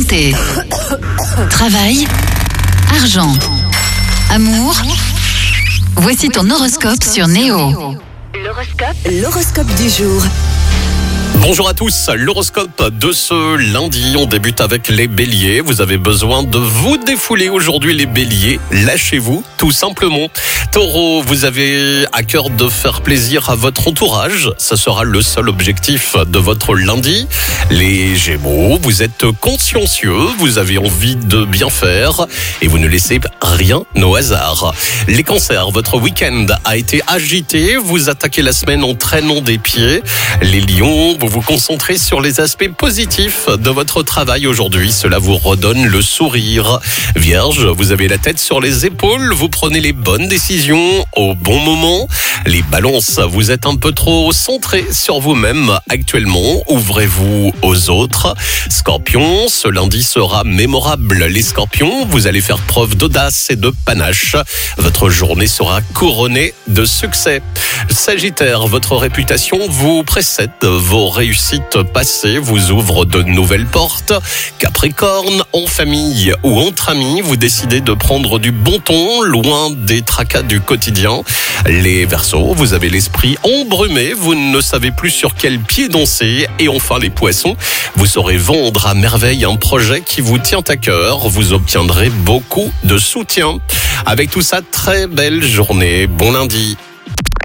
santé, travail, argent, amour. Voici ton horoscope sur Néo. L'horoscope du jour. Bonjour à tous, l'horoscope de ce lundi, on débute avec les béliers. Vous avez besoin de vous défouler aujourd'hui les béliers, lâchez-vous tout simplement. Taureau, vous avez à cœur de faire plaisir à votre entourage, ça sera le seul objectif de votre lundi. Les gémeaux, vous êtes consciencieux, vous avez envie de bien faire et vous ne laissez rien au hasard. Les cancers, votre week-end a été agité, vous attaquez la semaine en traînant des pieds. Les lions, vous vous concentrez sur les aspects positifs de votre travail aujourd'hui. Cela vous redonne le sourire. Vierge, vous avez la tête sur les épaules. Vous prenez les bonnes décisions au bon moment. Les balances, vous êtes un peu trop centré sur vous-même actuellement. Ouvrez-vous aux autres. Scorpion, ce lundi sera mémorable. Les scorpions, vous allez faire preuve d'audace et de panache. Votre journée sera couronnée de succès. Sagittaire, votre réputation vous précède. Vos réussites passées vous ouvrent de nouvelles portes. Capricorne, en famille ou entre amis, vous décidez de prendre du bon ton, loin des tracas du quotidien. Les Verseaux, vous avez l'esprit embrumé, vous ne savez plus sur quel pied danser. Et enfin les Poissons, vous saurez vendre à merveille un projet qui vous tient à cœur. Vous obtiendrez beaucoup de soutien. Avec tout ça, très belle journée. Bon lundi.